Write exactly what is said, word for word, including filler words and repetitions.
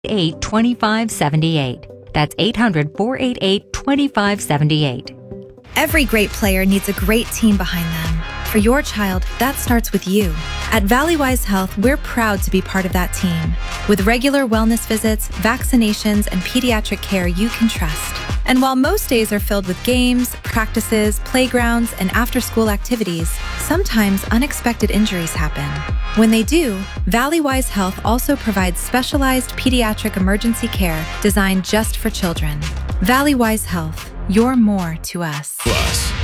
eight two five seven eight. That's eight hundred, four eight eight, two five seven eight. Every great player needs a great team behind them. For your child, that starts with you. At Valleywise Health, we're proud to be part of that team. With regular wellness visits, vaccinations, and pediatric care you can trust. And while most days are filled with games, practices, playgrounds, and after-school activities, sometimes unexpected injuries happen. When they do, Valleywise Health also provides specialized pediatric emergency care designed just for children. Valleywise Health, you're more to us. Plus.